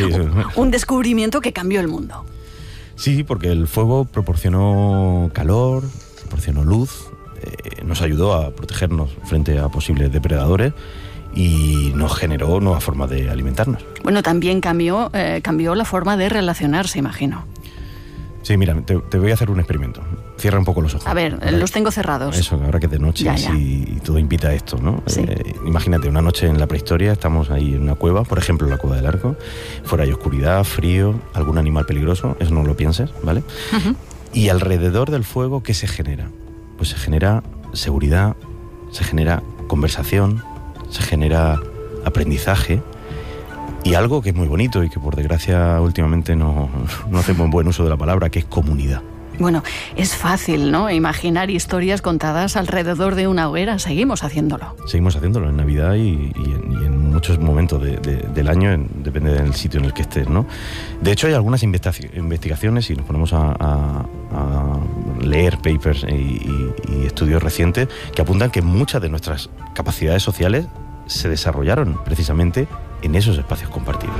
Sí, un descubrimiento que cambió el mundo. Sí, porque el fuego proporcionó calor, proporcionó luz, nos ayudó a protegernos frente a posibles depredadores y nos generó nuevas formas de alimentarnos. Bueno, también cambió la forma de relacionarse, imagino. Sí, mira, te voy a hacer un experimento. Cierra un poco los ojos. A ver, los tengo cerrados. Eso, ahora que es de noche Ya. y todo invita a esto, ¿no? Sí. Imagínate, una noche en la prehistoria, estamos ahí en una cueva, por ejemplo, la Cueva del Arco. Fuera hay oscuridad, frío, algún animal peligroso, eso no lo pienses, ¿vale? Uh-huh. Y alrededor del fuego, ¿qué se genera? Pues se genera seguridad, se genera conversación, se genera aprendizaje y algo que es muy bonito y que por desgracia últimamente no hacemos buen uso de la palabra, que es comunidad. Bueno, es fácil, ¿no? Imaginar historias contadas alrededor de una hoguera. Seguimos haciéndolo. Seguimos haciéndolo en Navidad y en muchos momentos del año, depende del sitio en el que estés, ¿no? De hecho, hay algunas investigaciones, y nos ponemos a leer papers y estudios recientes, que apuntan que muchas de nuestras capacidades sociales se desarrollaron precisamente en esos espacios compartidos.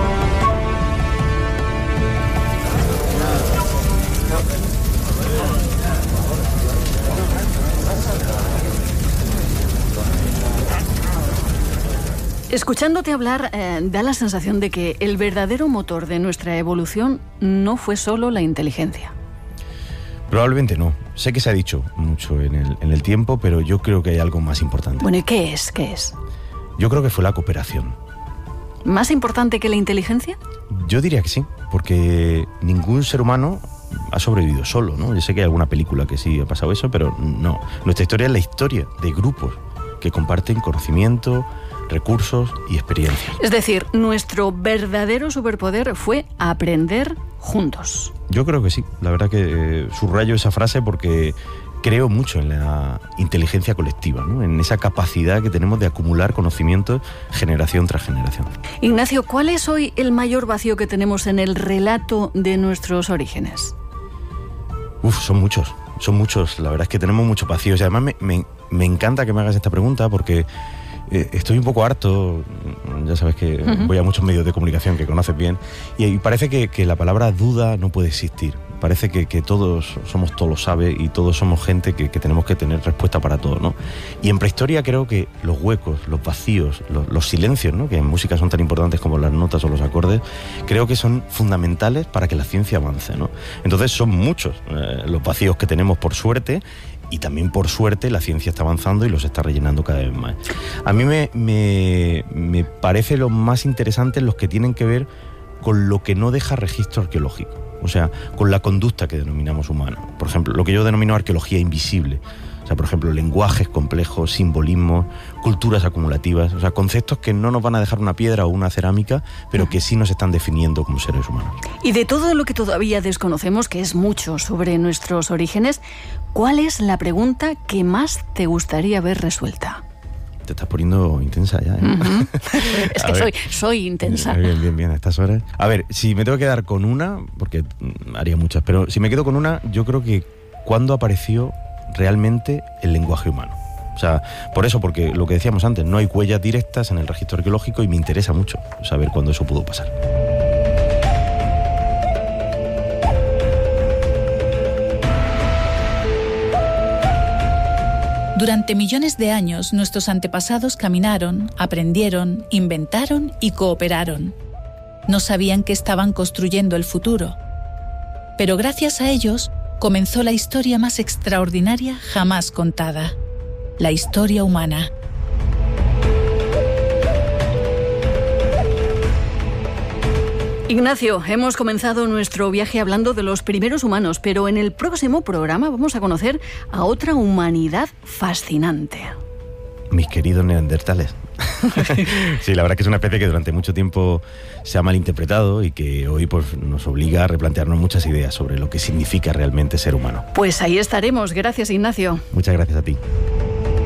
Escuchándote hablar, da la sensación de que el verdadero motor de nuestra evolución no fue solo la inteligencia. Probablemente no. Sé que se ha dicho mucho en el tiempo, pero yo creo que hay algo más importante. Bueno, ¿y qué es? ¿Qué es? Yo creo que fue la cooperación. ¿Más importante que la inteligencia? Yo diría que sí, porque ningún ser humano ha sobrevivido solo, ¿no? Yo sé que hay alguna película que sí ha pasado eso, pero no. Nuestra historia es la historia de grupos que comparten conocimiento, recursos y experiencias. Es decir, nuestro verdadero superpoder fue aprender juntos. Yo creo que sí. La verdad que subrayo esa frase porque creo mucho en la inteligencia colectiva, ¿no? En esa capacidad que tenemos de acumular conocimientos generación tras generación. Ignacio, ¿cuál es hoy el mayor vacío que tenemos en el relato de nuestros orígenes? Son muchos. La verdad es que tenemos muchos vacíos. Y además me encanta que me hagas esta pregunta porque estoy un poco harto, ya sabes que voy a muchos medios de comunicación que conoces bien, y parece que la palabra duda no puede existir. Parece que todos somos todos lo sabe y todos somos gente que tenemos que tener respuesta para todo, ¿no? Y en prehistoria creo que los huecos, los vacíos, los silencios, ¿no? Que en música son tan importantes como las notas o los acordes, creo que son fundamentales para que la ciencia avance, ¿no? Entonces son muchos los vacíos que tenemos, por suerte. Y también, por suerte, la ciencia está avanzando y los está rellenando cada vez más. A mí me parece lo más interesante los que tienen que ver con lo que no deja registro arqueológico. O sea, con la conducta que denominamos humana. Por ejemplo, lo que yo denomino arqueología invisible. O sea, por ejemplo, lenguajes complejos, simbolismos, culturas acumulativas. O sea, conceptos que no nos van a dejar una piedra o una cerámica, pero que sí nos están definiendo como seres humanos. Y de todo lo que todavía desconocemos, que es mucho sobre nuestros orígenes, ¿cuál es la pregunta que más te gustaría ver resuelta? Te estás poniendo intensa ya, ¿eh? Uh-huh. Es que soy intensa. Bien, a estas horas. A ver, si me tengo que quedar con una, porque haría muchas, pero si me quedo con una, yo creo que ¿cuándo apareció realmente el lenguaje humano? O sea, porque lo que decíamos antes, no hay huellas directas en el registro arqueológico y me interesa mucho saber cuándo eso pudo pasar. Durante millones de años, nuestros antepasados caminaron, aprendieron, inventaron y cooperaron. No sabían que estaban construyendo el futuro. Pero gracias a ellos, comenzó la historia más extraordinaria jamás contada. La historia humana. Ignacio, hemos comenzado nuestro viaje hablando de los primeros humanos, pero en el próximo programa vamos a conocer a otra humanidad fascinante. Mis queridos neandertales. Sí, la verdad que es una especie que durante mucho tiempo se ha malinterpretado y que hoy pues, nos obliga a replantearnos muchas ideas sobre lo que significa realmente ser humano. Pues ahí estaremos. Gracias, Ignacio. Muchas gracias a ti.